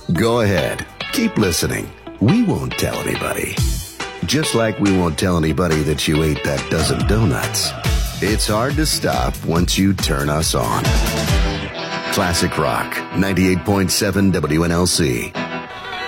Go ahead. Keep listening. We won't tell anybody. Just like we won't tell anybody that you ate that dozen donuts. It's hard to stop once you turn us on. Classic Rock, 98.7 WNLC.